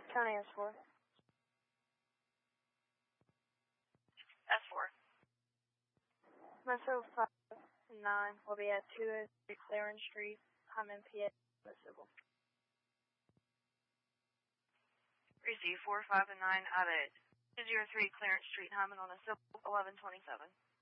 County S4. S4. Metro 5 and 9 will be at 203 Clarence Street, Hyman, PA, the civil. Receive 4, 5, and 9 out at 203 Clarence Street, Hyman on a civil 1127.